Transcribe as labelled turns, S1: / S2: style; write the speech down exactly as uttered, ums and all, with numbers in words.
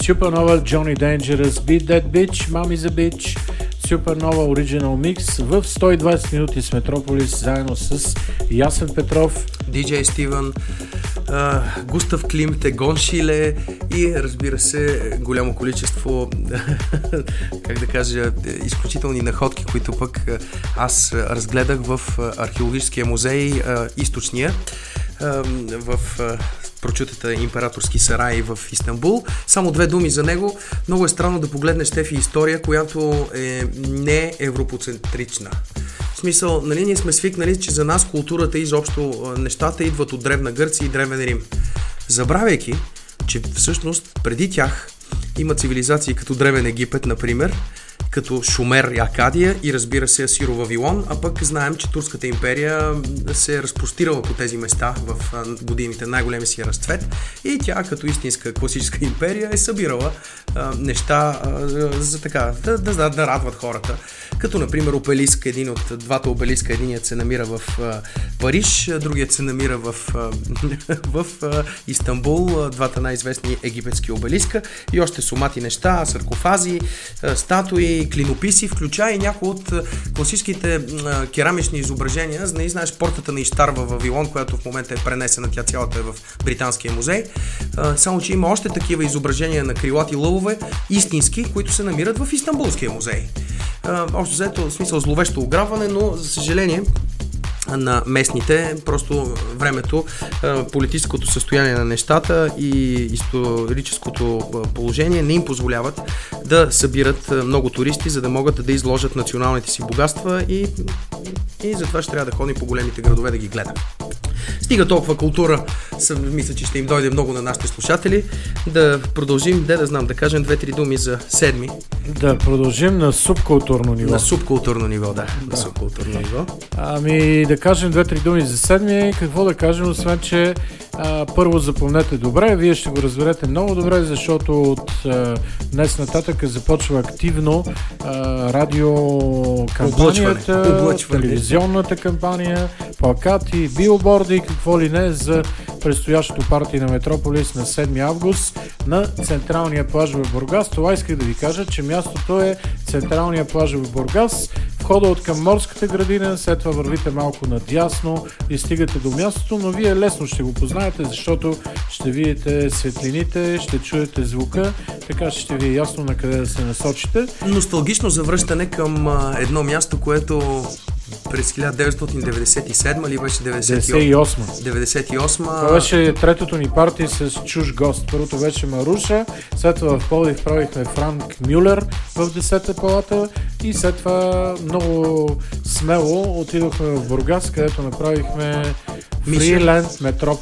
S1: Supernova, Johnny Dangerous, Beat That Bitch, Mommy's a Bitch, Supernova Original Mix в сто и двадесет минути с Метрополис, заедно с Ясен Петров,
S2: диджей Стивън, Uh, Густав Климт, Егон Шиле и, разбира се, голямо количество как да кажа, изключителни находки, които пък аз разгледах в археологическия музей uh, източния uh, в uh, прочутата императорски сарай в Истанбул. Само две думи за него. Много е странно да погледнеш Стефи история, която е не европоцентрична. В смисъл, нали, ние сме свикнали, че за нас културата и изобщо нещата идват от Древна Гърция и Древен Рим. Забравяйки, че всъщност преди тях има цивилизации като Древен Египет, например, като Шумер и Акадия и, разбира се, Асиро-Вавилон, а пък знаем, че Турската империя се е разпростирала по тези места в годините най-големи си разцвет и тя като истинска класическа империя е събирала а, неща а, за така, да, да, да радват хората. Като, например, обелиск, един от двата обелиска, единият се намира в а, Париж, другият се намира в, а, в а, Истанбул, двата най-известни египетски обелиска и още сумати неща, саркофази, а, статуи, клинописи, включая и някои от класическите а, керамични изображения. За да не знаеш портата на Иштар във Вавилон, която в момента е пренесена, тя цялата е в Британския музей. А, само, че има още такива изображения на крилати лъвове, истински, които се намират в Истанбулския музей. А, общо взето, в смисъл зловещо ограбване, но за съжаление на местните, просто времето, политическото състояние на нещата и историческото положение не им позволяват да събират много туристи, за да могат да изложат националните си богатства и, и затова ще трябва да ходим по големите градове да ги гледаме. Стига толкова култура, съм, мисля, че ще им дойде много на нашите слушатели. Да продължим, де да знам, да кажем две-три думи за седми.
S1: Да продължим на субкултурно ниво.
S2: На субкултурно ниво, да.
S1: да.
S2: На субкултурно ниво.
S1: Ами да кажем две-три думи за седми. Какво да кажем, освен че а, първо запомнете добре, вие ще го разберете много добре, защото от а, днес нататък започва активно а, радиокампанията,
S2: Облъчване.
S1: телевизионната кампания, плакати, билборди, какво ли не за предстоящото парти на Метрополис на седми август на централния плаж в Бургас. Това исках да ви кажа, че мястото е централния плаж в Бургас. Входа от към морската градина, след това вървите малко надясно и стигате до мястото, но вие лесно ще го познаете, защото ще видите светлините, ще чуете звука, така ще ви е ясно на къде да се насочите.
S2: Носталгично завръщане към а, едно място, което през хиляда деветстотин деветдесет и седма ли беше деветдесет и осма? деветдесет и осма.
S1: Това беше третото ни парти с чуж гост. Първото беше Маруша, след това в Пловдив правихме Франк Мюлер в десета палата и след това много смело отидохме в Бургас, където направихме Фриленд Метрополис.